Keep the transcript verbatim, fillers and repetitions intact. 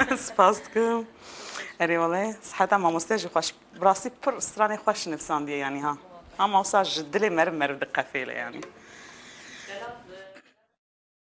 سپاس دکم. اری والله صحتا ما مستجی خوش براسی پر استرانی خوش نفسان دیه یعنی ها. هم اوسا جدلی مر مر دقة فيله يعني.